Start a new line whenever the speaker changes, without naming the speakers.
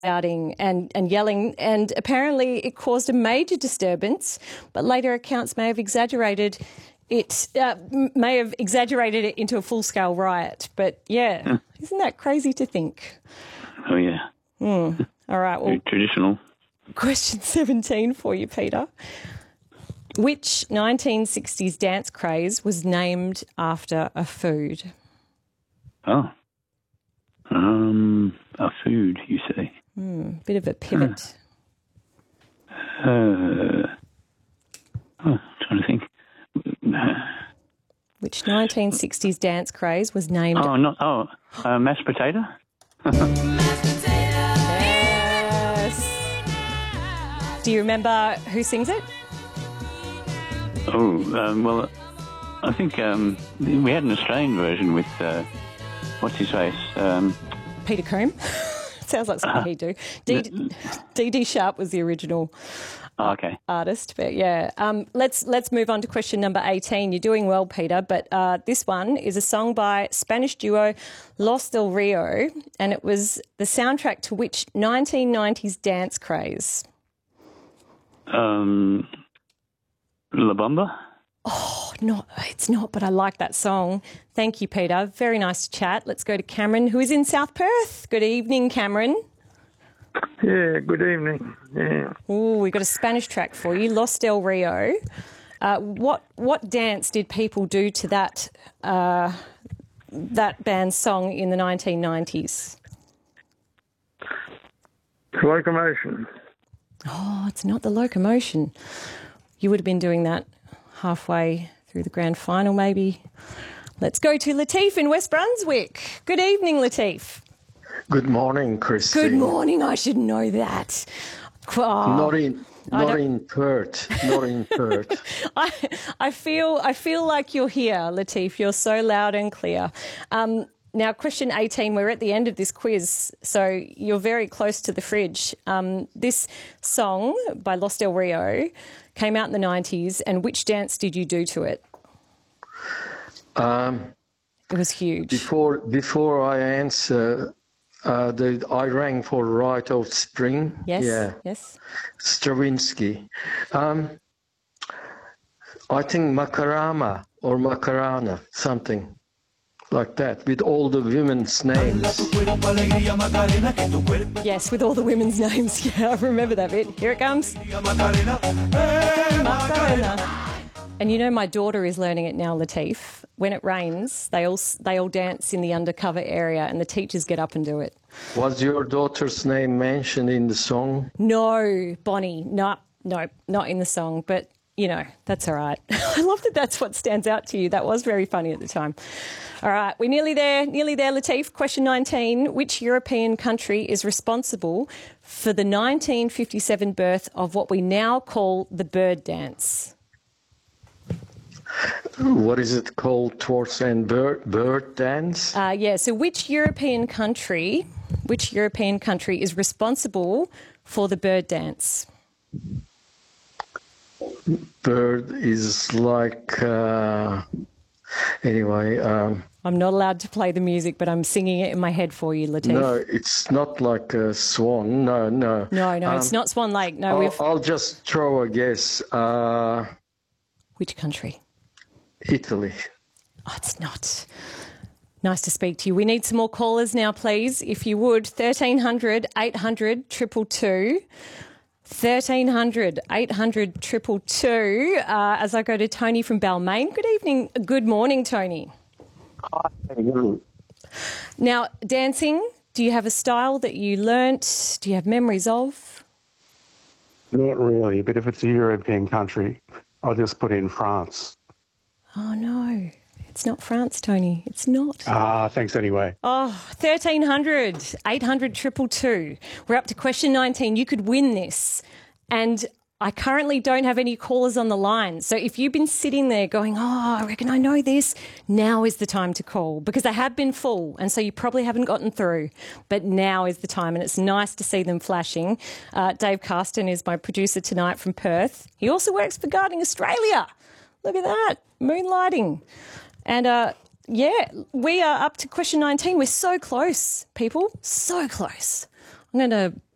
shouting and yelling, and apparently it caused a major disturbance, but later accounts may have exaggerated it into a full-scale riot. But, yeah, isn't that crazy to think?
Oh, yeah.
All right. Well,
very traditional.
Question 17 for you, Peter. Which 1960s dance craze was named after a food?
Oh. A food, you say?
Bit of a pivot.
Trying to think.
Which 1960s dance craze was named...
mashed potato?
Yes. Do you remember who sings it?
Well, I think we had an Australian version with, what's his face?
Peter Combe. Sounds like something he'd do. D.D. Sharp was the original artist. But, yeah. Let's move on to question number 18. You're doing well, Peter, but this one is a song by Spanish duo Los Del Rio, and it was the soundtrack to which 1990s dance craze?
La Bamba?
Oh, no, it's not, but I like that song. Thank you, Peter. Very nice to chat. Let's go to Cameron, who is in South Perth. Good evening, Cameron.
Yeah, good evening. Yeah.
Oh, we've got a Spanish track for you, Los Del Rio. What dance did people do to that band's song in the 1990s?
Locomotion.
Oh, it's not the Locomotion. You would have been doing that halfway through the grand final, maybe. Let's go to Latif in West Brunswick. Good evening, Latif.
Good morning, Christine.
Good morning. I should know that. Oh,
not in Perth. Not in Perth.
I feel like you're here, Latif. You're so loud and clear. Now, question 18, we're at the end of this quiz, so you're very close to the fridge. This song by Los Del Rio came out in the 90s, and which dance did you do to it? It was huge.
Before I answer, I rang for Rite of Spring.
Yes,
yeah.
yes.
Stravinsky. I think Macarena or Macarena, something like that, with all the women's names.
Yes, with all the women's names. Yeah, I remember that bit. Here it comes. Macarena. And you know, my daughter is learning it now, Latif. When it rains, they all dance in the undercover area, and the teachers get up and do it.
Was your daughter's name mentioned in the song?
No, Bonnie. No, not in the song, but you know, that's all right. I love that that's what stands out to you. That was very funny at the time. All right, we're nearly there, Latif. Question 19. Which European country is responsible for the 1957 birth of what we now call the bird dance?
What is it called? Towards and bird dance?
Yeah, so which European country is responsible for the bird dance?
Bird is like... Anyway...
I'm not allowed to play the music, but I'm singing it in my head for you, Latif.
No, it's not like a swan. No.
No, it's not Swan Lake. No,
I'll just throw a guess.
Which country?
Italy.
Oh, it's not. Nice to speak to you. We need some more callers now, please. If you would, 1300 800 222. 1300 800 222. As I go to Tony from Balmain. Good evening. Good morning, Tony.
Hi.
Now, dancing, do you have a style that you learnt? Do you have memories of?
Not really, but if it's a European country, I'll just put in France.
Oh, no. It's not France, Tony. It's not.
Thanks anyway.
Oh, 1300 800 222. We're up to question 19. You could win this. And I currently don't have any callers on the line. So if you've been sitting there going, I reckon I know this, now is the time to call, because they have been full, and so you probably haven't gotten through. But now is the time, and it's nice to see them flashing. Dave Carston is my producer tonight from Perth. He also works for Guarding Australia. Look at that, moonlighting. And, we are up to question 19. We're so close, people, so close. I'm going to